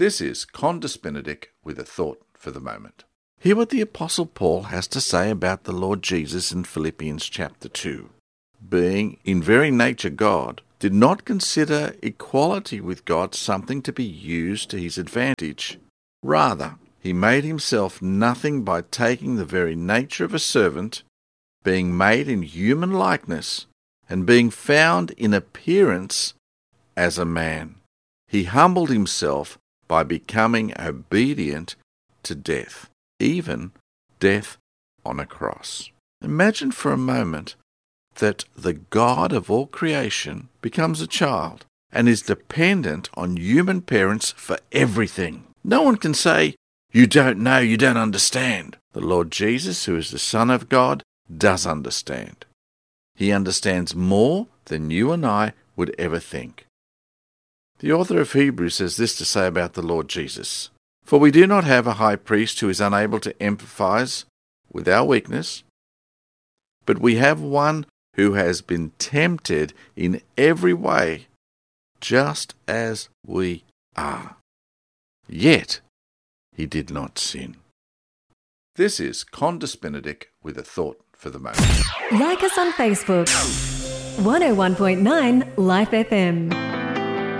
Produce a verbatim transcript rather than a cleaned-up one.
This is Condus Benedict with a thought for the moment. Hear what the Apostle Paul has to say about the Lord Jesus in Philippians chapter two. Being in very nature God, did not consider equality with God something to be used to his advantage. Rather, he made himself nothing by taking the very nature of a servant, being made in human likeness, and being found in appearance as a man. He humbled himself by becoming obedient to death, even death on a cross. Imagine for a moment that the God of all creation becomes a child and is dependent on human parents for everything. No one can say, "You don't know, you don't understand." The Lord Jesus, who is the Son of God, does understand. He understands more than you and I would ever think. The author of Hebrews has this to say about the Lord Jesus. For we do not have a high priest who is unable to empathize with our weakness, but we have one who has been tempted in every way, just as we are. Yet he did not sin. This is Condus Benedict with a thought for the moment. Like us on Facebook. one oh one point nine Life F M.